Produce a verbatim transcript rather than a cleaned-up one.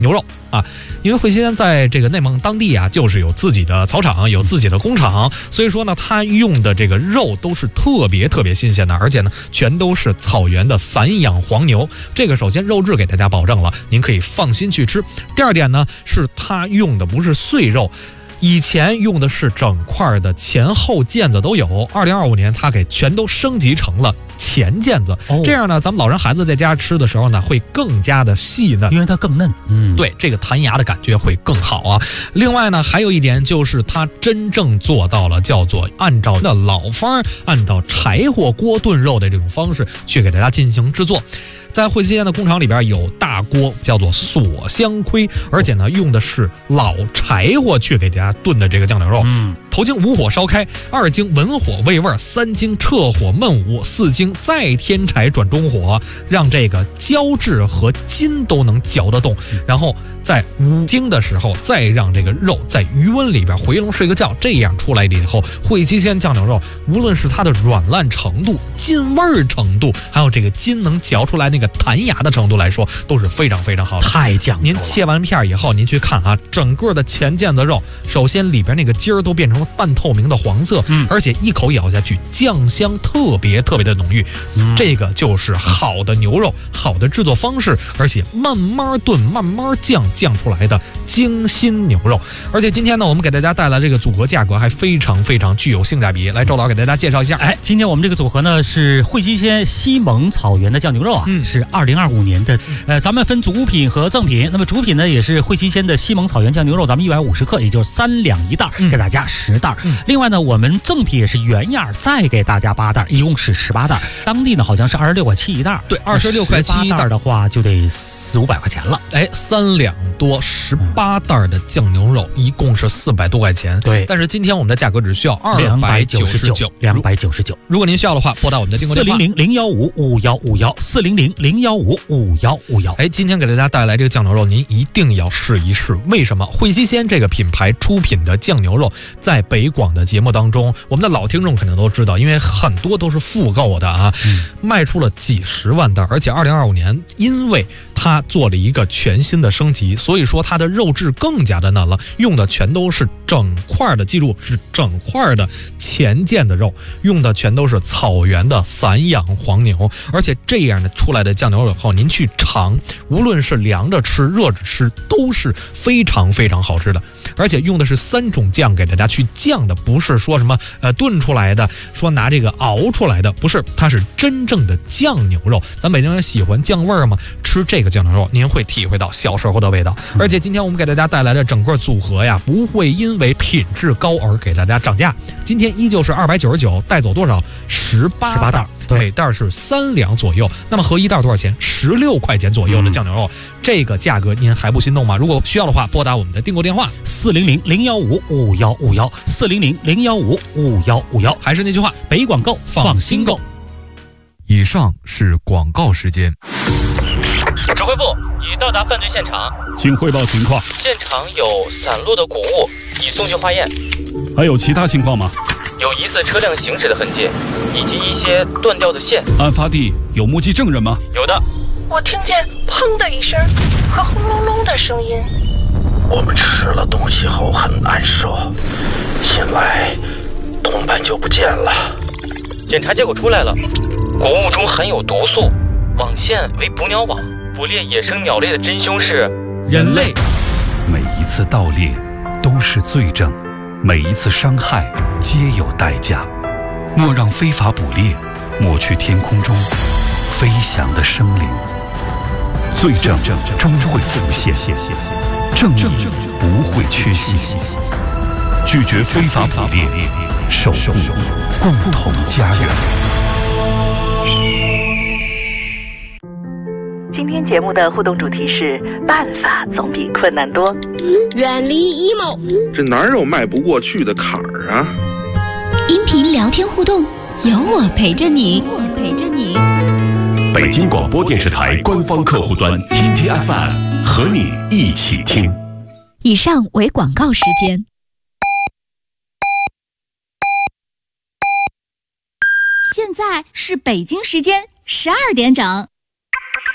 牛肉啊，因为惠西鲜在这个内蒙当地啊，就是有自己的草场，有自己的工厂，所以说呢，它用的这个肉都是特别特别新鲜的，而且呢，全都是草原的散养黄牛。这个首先肉质给大家保证了，您可以放心去吃。第二点呢，是它用的不是碎肉。以前用的是整块的前后腱子都有，二零二五年它给全都升级成了前腱子，哦、这样呢，咱们老人孩子在家吃的时候呢，会更加的细嫩， 因为它更嫩。嗯， 对，这个弹牙的感觉会更好啊。另外呢，还有一点就是它真正做到了叫做按照那老方，按照柴火锅炖肉的这种方式去给大家进行制作。在惠西鲜的工厂里边有大锅，叫做锁香盔，而且呢用的是老柴火去给大家炖的这个酱牛肉。嗯，头经武火烧开，二经文火煨味，三经撤火焖武，四经再添柴转中火，让这个胶质和筋都能嚼得动。然后在五经的时候，再让这个肉在余温里边回笼睡个觉，这样出来了以后，惠西鲜酱牛肉无论是它的软烂程度、筋味程度，还有这个筋能嚼出来那个弹牙的程度来说，都是非常非常好的， 太讲究了。 您切完片以后，您去看啊，整个的前腱子肉，首先里边那个筋儿都变成了半透明的黄色，嗯，而且一口咬下去，酱香特别特别的浓郁，嗯，这个就是好的牛肉，好的制作方式，而且慢慢炖，慢慢酱酱出来的精心牛肉。而且今天呢，我们给大家带来这个组合，价格还非常非常具有性价比。来，周老给大家介绍一下。 哎，今天我们这个组合呢是惠西鲜西蒙草原的酱牛肉啊，嗯，是二零二五年的，呃，咱们分主品和赠品。那么主品呢也是惠西鲜的西蒙草原酱牛肉，咱们一百五十克，也就是三两一袋，嗯，给大家十袋。嗯，另外呢，我们赠品也是原样，再给大家八袋，一共是十八袋。当地呢好像是二十六块七一袋， 对，二十六块七一袋的话就得四五百块钱了。 哎，三两多，十八袋的酱牛肉，一共是四百多块钱。 对， 但是今天我们的价格只需要二百九十九， 两百九十九。 如果您需要的话，拨打我们的订购电话四零零零幺五五幺五幺，四零零零幺五五幺五幺。 哎，今天给大家带来这个酱牛肉，您一定要试一试。为什么？惠西鲜这个品牌出品的酱牛肉，在北广的节目当中，我们的老听众肯定都知道，因为很多都是复购的啊，嗯，卖出了几十万袋，而且二零二五年，因为它做了一个全新的升级，所以说它的肉质更加的嫩了，用的全都是整块的，记住是整块的前腱的肉，用的全都是草原的散养黄牛，而且这样的出来的酱牛肉后，您去尝，无论是凉着吃、热着吃，都是非常非常好吃的。而且用的是三种酱给大家去酱的，不是说什么呃炖出来的，说拿这个熬出来的，不是，它是真正的酱牛肉。咱北京人喜欢酱味儿嘛，吃这个酱牛肉，您会体会到小时候的味道。而且今天我们给大家带来的整个组合呀，不会因为品质高而给大家涨价。今天依旧是二百九十九，带走多少？十八十八袋，每袋是三两左右。那么合一袋多少钱？十六块钱左右的酱牛肉，嗯，这个价格您还不心动吗？如果需要的话，拨打我们的订购电话四零零零幺五五幺五幺，四零零零幺五五幺五幺。 还是那句话， 北广购，放心购。 以上是广告时间。 指挥部已到达犯罪现场， 请汇报情况。 现场有散落的谷物，已送去化验。 还有其他情况吗？ 有疑似车辆行驶的痕迹，以及一些断掉的线。 案发地有目击证人吗？ 有的。 我听见砰的一声和轰隆隆的声音。 我们吃了东西后很难受，醒来同伴就不见了。 检查结果出来了，谷物中含有毒素，网线为捕鸟网，捕猎野生鸟类的真凶是人类。 每一次盗猎都是罪证，每一次伤害皆有代价。莫让非法捕猎抹去天空中飞翔的生灵。罪证终会浮现，正义不会缺席。拒绝非法捕猎，守护共同家园。 今天节目的互动主题是办法总比困难多， 远离 emo， 这哪有迈不过去的坎儿啊？ 音频聊天互动，有我陪着你，我陪着你。 北京广播电视台官方客户端 T T F M 和你一起听。 以上为广告时间。 现在是北京时间十二点整。